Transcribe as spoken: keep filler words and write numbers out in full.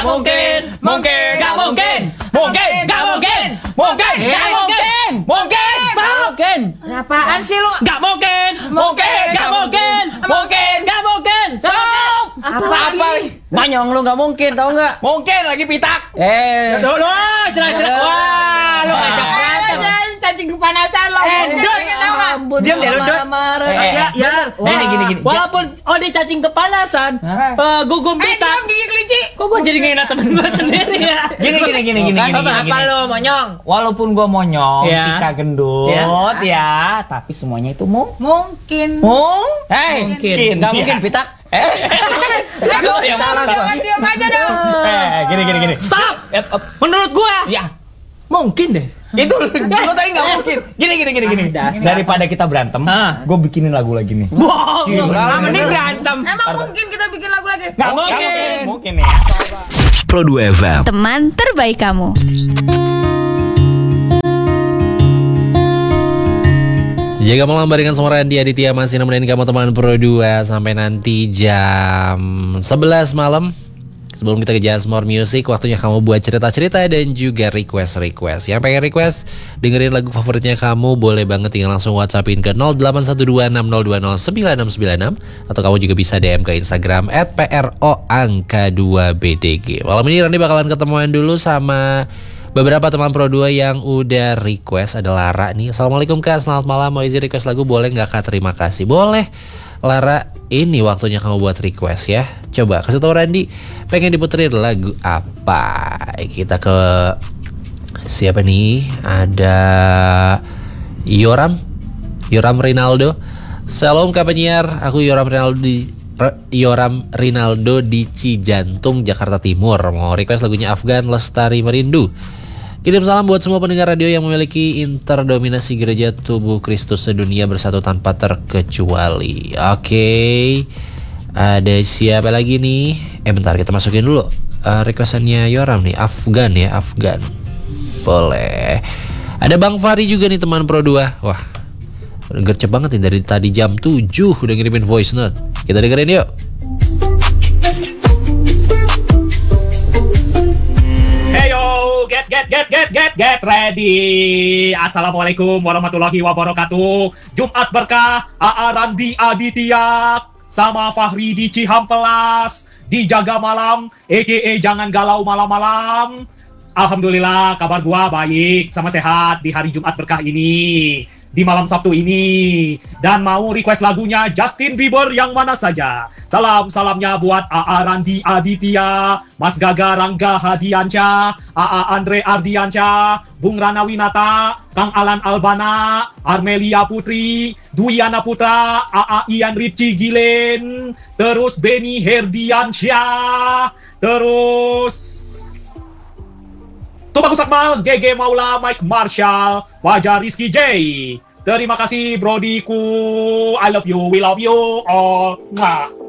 mungkin, mungkin, nggak mungkin, mungkin, nggak mungkin, mungkin, nggak mungkin, mungkin, mungkin. Apaan sih lu? Nggak mungkin, mungkin, nggak mungkin, mungkin, nggak mungkin. Stop. Apa? Manyong lu nggak mungkin, tau nggak? Mungkin lagi pitak. Eh. Tuh lu, jelas-jelas. Wah, lu ngajak berantem. Cacing kepanasan lo. Eh, Dut. Diam deh lu, Dut. Eh, Ya, ya. Eh, gini gini. Walaupun Odi cacing kepanasan, eh, gugum Eh, pitak. gigi kelinci. Kok gue jadi ngena temen gue sendiri ya? Gini gini gini gini gini. Apa gini. lu, monyong? Walaupun gua monyong, Ya. Tika gendut, Ya. ya, tapi semuanya itu mau. Mungkin. Mung? Hei, Mungkin. nggak mungkin pitak. Eh, Salah, yang salah gua. Jangan diam aja dong. eh, gini gini gini. Stop! Eh, eh, Menurut gue, Ya, mungkin deh. Itu lu tadi nggak mungkin. Gini gini gini gini. Daripada kita berantem, Ah. gue bikinin lagu lagi nih. bohong. Ah, mending berantem. Emang mungkin kita bikin lagu lagi? Nggak mungkin. Mungkin ya. Pro dua F M. Teman terbaik kamu. Jaga malam barengan sama Randy Aditya masih nemenin kamu teman Pro dua sampai nanti jam sebelas malam. Sebelum kita ke Just More Music, waktunya kamu buat cerita-cerita dan juga request-request. Yang pengen request, dengerin lagu favoritnya kamu, boleh banget tinggal langsung WhatsAppin ke nol delapan satu dua enam nol dua nol sembilan enam sembilan enam atau kamu juga bisa D M ke Instagram at pro angka dua b d g. Malam ini Randy bakalan ketemuan dulu sama beberapa teman Pro dua yang udah request. Ada Lara nih. Assalamualaikum Kak, selamat malam. Mau izin request lagu boleh nggak Kak? Terima kasih. Boleh Lara, ini waktunya kamu buat request ya. Coba kasih tau Randy pengen diputerin lagu apa. Kita ke siapa nih? Ada Yoram Yoram Rinaldo. Salam Kak penyiar, aku Yoram Rinaldo di Yoram Rinaldo di Cijantung, Jakarta Timur. Mau request lagunya Afgan Lestari Merindu. Kirim salam buat semua pendengar radio yang memiliki interdominasi gereja tubuh Kristus sedunia bersatu tanpa terkecuali. Oke, ada siapa lagi nih? Eh bentar, kita masukin dulu uh, requestannya Yoram nih, Afgan ya, Afgan. Boleh. Ada Bang Fari juga nih teman Pro dua. Wah, gercep banget nih dari tadi jam tujuh udah ngirimin voice note. Kita dengerin yuk. Get get get get get get ready. Assalamualaikum warahmatullahi wabarakatuh. Jumat berkah, A A Randy Aditya sama Fahri di Cihampelas di Jaga Malam, A K A Jangan Galau Malam-malam. Alhamdulillah kabar gua baik sama sehat di hari Jumat berkah ini, di malam Sabtu ini, dan mau request lagunya Justin Bieber yang mana saja. Salam-salamnya buat A A Randy Aditya, Mas Gaga Rangga Hadiansyah, A A Andre Ardiansyah, Bung Rana Winata, Kang Alan Albana, Armelia Putri, Duyana Putra, A A Ian Ripci Gilen, terus Benny Herdiansyah, terus Tubagus Akmal, G G Maula, Mike Marshall, Fajar Rizky J. Terima kasih brodiku, I love you, we love you all. Mwah.